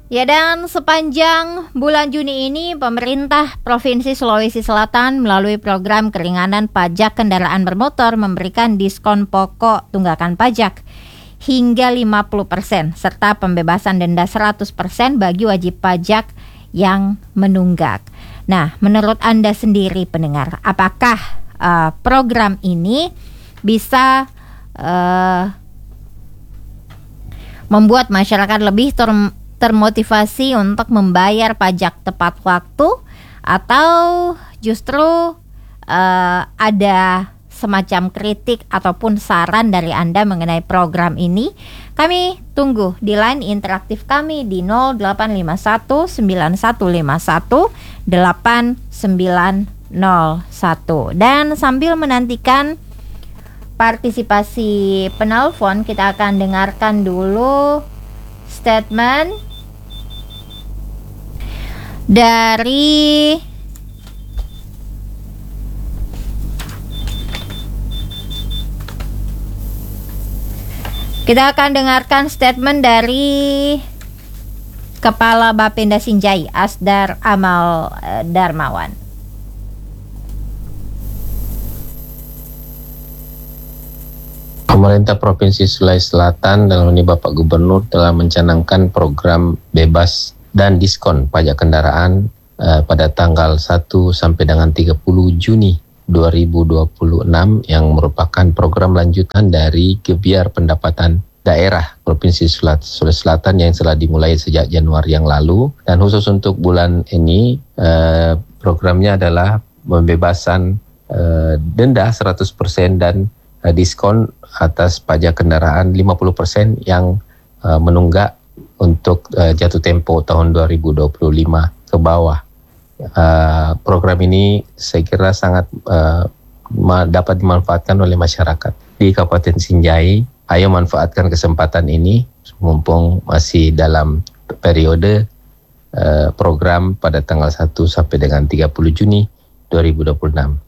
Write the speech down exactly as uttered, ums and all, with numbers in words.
Ya, dan sepanjang bulan Juni ini pemerintah Provinsi Sulawesi Selatan melalui program keringanan pajak kendaraan bermotor memberikan diskon pokok tunggakan pajak hingga lima puluh persen serta pembebasan denda seratus persen bagi wajib pajak yang menunggak. Nah, menurut Anda sendiri pendengar, apakah uh, program ini bisa uh, membuat masyarakat lebih ter- termotivasi untuk membayar pajak tepat waktu, atau justru uh, ada semacam kritik ataupun saran dari Anda mengenai program ini? Kami tunggu di line interaktif kami di nol delapan lima satu sembilan satu lima satu delapan sembilan nol satu. Dan sambil menantikan partisipasi penelpon, kita akan dengarkan dulu statement dari kita akan dengarkan statement dari Kepala Bapenda Sinjai, Asdar Amal eh, Darmawan. Pemerintah Provinsi Sulawesi Selatan dalam ini Bapak Gubernur telah mencanangkan program bebas dan diskon pajak kendaraan uh, pada tanggal satu sampai dengan tiga puluh Juni dua ribu dua puluh enam yang merupakan program lanjutan dari Gebiar Pendapatan Daerah Provinsi Sulawesi Selatan yang telah dimulai sejak Januari yang lalu. Dan khusus untuk bulan ini uh, programnya adalah pembebasan uh, denda seratus persen dan uh, diskon atas pajak kendaraan lima puluh persen yang uh, menunggak untuk uh, jatuh tempo tahun dua ribu dua puluh lima ke bawah. Uh, program ini saya kira sangat uh, ma- dapat dimanfaatkan oleh masyarakat di Kabupaten Sinjai. Ayo manfaatkan kesempatan ini mumpung masih dalam periode uh, program pada tanggal satu sampai dengan tiga puluh Juni dua ribu dua puluh enam.